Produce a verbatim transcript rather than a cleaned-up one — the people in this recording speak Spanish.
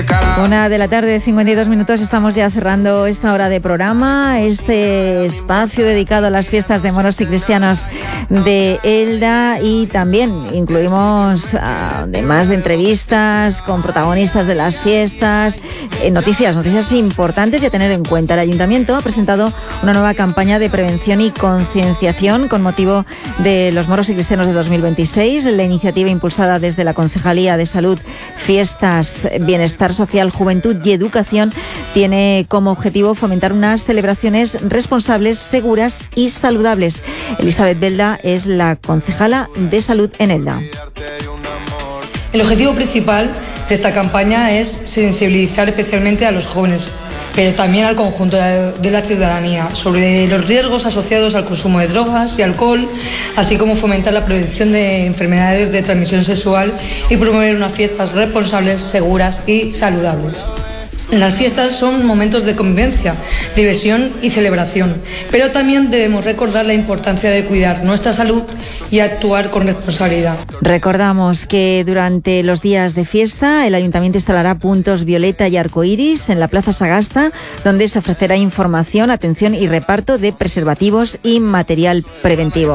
Una de la tarde, cincuenta y dos minutos, estamos ya cerrando esta hora de programa, este espacio dedicado a las fiestas de moros y cristianos de Elda, y también incluimos, además de entrevistas con protagonistas de las fiestas, eh, noticias, noticias importantes y a tener en cuenta. El Ayuntamiento ha presentado una nueva campaña de prevención y concienciación con motivo de los moros y cristianos de dos mil veintiséis. La iniciativa, impulsada desde la Concejalía de Salud, Fiestas, Bienestar Social, Juventud y Educación, tiene como objetivo fomentar unas celebraciones responsables, seguras y saludables. Elizabeth Belda es la concejala de Salud en Elda. El objetivo principal de esta campaña es sensibilizar especialmente a los jóvenes, pero también al conjunto de la ciudadanía sobre los riesgos asociados al consumo de drogas y alcohol, así como fomentar la prevención de enfermedades de transmisión sexual y promover unas fiestas responsables, seguras y saludables. Las fiestas son momentos de convivencia, diversión y celebración, pero también debemos recordar la importancia de cuidar nuestra salud y actuar con responsabilidad. Recordamos que durante los días de fiesta el Ayuntamiento instalará puntos violeta y arcoíris en la Plaza Sagasta, donde se ofrecerá información, atención y reparto de preservativos y material preventivo.